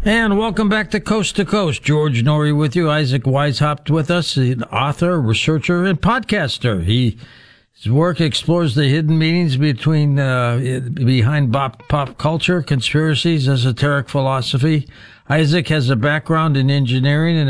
And welcome back to Coast. George Norrie with you. Isaac Weishaupt with us, an author, researcher, and podcaster. His work explores the hidden meanings behind pop culture, conspiracies, esoteric philosophy. Isaac has a background in engineering and